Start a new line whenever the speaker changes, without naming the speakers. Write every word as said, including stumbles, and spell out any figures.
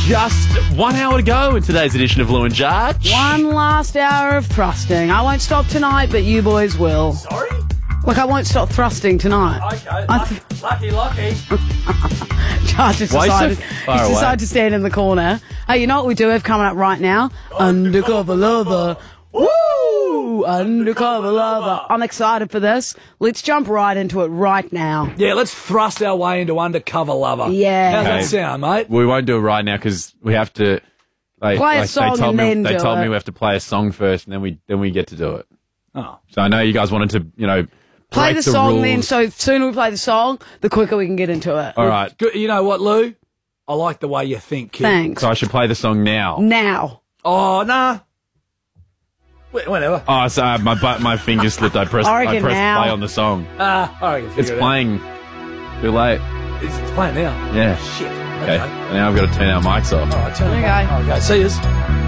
Just one hour to go in today's edition of Lou and Judge.
One last hour of thrusting. I won't stop tonight, but you boys will.
Sorry?
Look, I won't stop thrusting tonight.
Okay,
I
lucky,
th-
lucky, lucky.
Judge has
Why
decided,
so far
he's
away?
decided to stand in the corner. Hey, you know what we do have coming up right now? Undercover Lover. Woo! Undercover Lover. I'm excited for this. Let's jump right into it right now.
Yeah, let's thrust our way into Undercover Lover.
Yeah.
How's
Okay.
that sound, mate?
We won't do it right now because we have to. Like,
Play a
like
song
they told
and
me,
then
They
do
told me
it.
we have to play a song first, and then we then we get to do it.
Oh.
So I know you guys wanted to, you know,
Play
break
the song
rules.
then, so the sooner we play the song, the quicker we can get into it.
All right.
Good. You know what, Lou? I like the way you think, kid.
Thanks.
So I should play the song now.
Now.
Oh, nah. Wh- Whenever.
Oh, so uh, my butt, my finger slipped. I pressed,
I
I
reckon
pressed
now.
play on the song.
Ah, all right.
It's playing. Too late.
It's, it's playing now.
Yeah.
Shit.
Okay. And now I've got to turn our mics off.
All right, turn it
Okay.
back. Okay, see yous.